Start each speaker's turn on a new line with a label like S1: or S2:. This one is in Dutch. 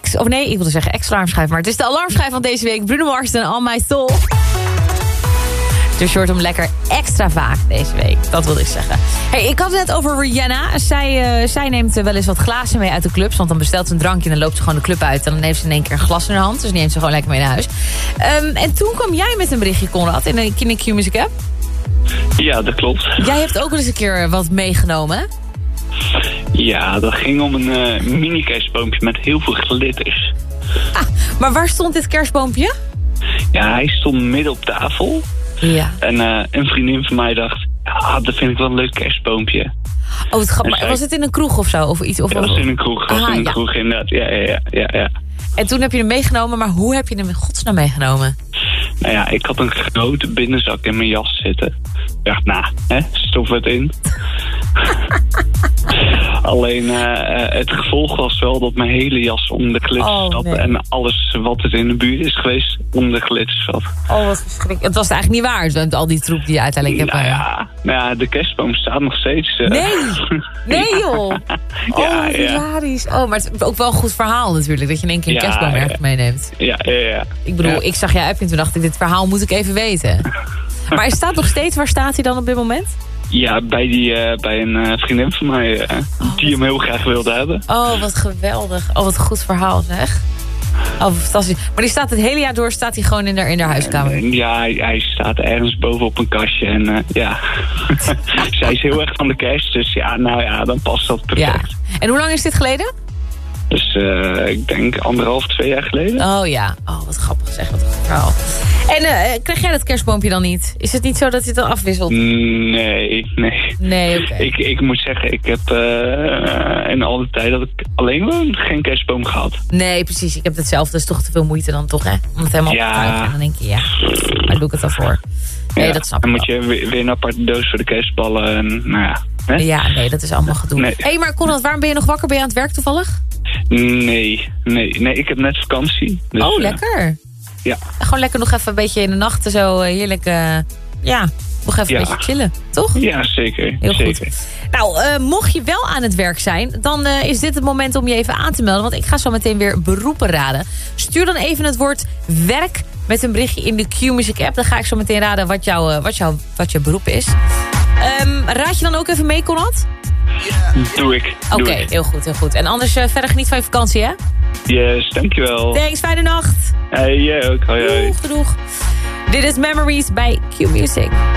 S1: ik wilde zeggen ex-alarmschijf, maar het is de alarmschijf van deze week. Bruno Mars en All My Soul. Dus je hoort hem lekker extra vaak deze week. Dat wilde ik zeggen. Hey, ik had het net over Rihanna. Zij neemt wel eens wat glazen mee uit de clubs. Want dan bestelt ze een drankje en dan loopt ze gewoon de club uit. En dan neemt ze in één keer een glas in haar hand. Dus die neemt ze gewoon lekker mee naar huis. En toen kwam jij met een berichtje, Conrad, in de Q-Music app.
S2: Ja, dat klopt.
S1: Jij hebt ook wel eens een keer wat meegenomen, hè?
S2: Ja, dat ging om een mini-kerstboompje met heel veel glitters.
S1: Maar waar stond dit kerstboompje?
S2: Ja, hij stond midden op tafel.
S1: Ja.
S2: En een vriendin van mij dacht, ja, dat vind ik wel een leuk kerstboompje.
S1: Oh, het grappig. Was het in een kroeg of zo? Of iets? Of
S2: ja, dat was in een kroeg. Dat was in een kroeg, inderdaad. Ja.
S1: En toen heb je hem meegenomen, maar hoe heb je hem in godsnaam meegenomen?
S2: Nou ja, ik had een grote binnenzak in mijn jas zitten. Ik dacht, stof het in. Alleen het gevolg was wel dat mijn hele jas onder de glitters zat. Nee. En alles wat er in de buurt is geweest onder de glitters zat. Oh, wat verschrikkelijk. Het was eigenlijk niet waar, met al die troep die je uiteindelijk hebt. Nou ja, de kerstboom staat nog steeds.
S1: Nee joh. Hilarisch. Oh, maar het is ook wel een goed verhaal natuurlijk, dat je in één keer een kerstboom ergens meeneemt.
S2: Ja.
S1: Ik bedoel, ik zag jij up en toen dacht ik, dit verhaal moet ik even weten. Maar hij staat nog steeds, waar staat hij dan op dit moment?
S2: Ja, bij een vriendin van mij die hem heel graag wilde hebben.
S1: Oh, wat geweldig. Oh, wat een goed verhaal zeg. Oh, fantastisch. Maar die staat het hele jaar door, staat hij gewoon in haar huiskamer?
S2: Ja, hij staat ergens boven op een kastje. En zij is heel erg van de kerst. Dus dan past dat perfect.
S1: Ja. En hoe lang is dit geleden?
S2: Dus ik denk 1,5-2 jaar geleden.
S1: Oh ja, wat grappig zeg, wat een goed verhaal. En krijg jij dat kerstboompje dan niet? Is het niet zo dat je het dan afwisselt?
S2: Nee.
S1: Nee, oké.
S2: Ik moet zeggen, ik heb in al die tijd dat ik alleen geen kerstboom gehad.
S1: Nee, precies. Ik heb hetzelfde. Dat is toch te veel moeite dan toch, hè? Om het helemaal op te krijgen. En dan denk je, waar doe ik het dan voor? Nee, dat snap ik.
S2: Dan moet je weer een aparte doos voor de kerstballen. En, Hè?
S1: Ja, nee, dat is allemaal gedoe.
S2: Nee.
S1: Hé, maar Conrad, waarom ben je nog wakker? Ben je aan het werk toevallig?
S2: Nee, ik heb net vakantie. Dus,
S1: lekker.
S2: Ja.
S1: Gewoon lekker nog even een beetje in de nachten zo heerlijk, nog even een beetje chillen, toch?
S2: Ja, zeker.
S1: Heel
S2: zeker.
S1: goed. Nou, mocht je wel aan het werk zijn, dan is dit het moment om je even aan te melden. Want ik ga zo meteen weer beroepen raden. Stuur dan even het woord werk met een berichtje in de Q-Music app. Dan ga ik zo meteen raden wat jouw beroep is. Raad je dan ook even mee, Conrad?
S2: Doe ik.
S1: Oké, heel goed. En anders verder geniet van je vakantie, hè?
S2: Yes, dankjewel.
S1: Thanks, fijne nacht.
S2: Hey, jij ook. Hoi.
S1: Doeg. Dit is Memories bij Q-Music.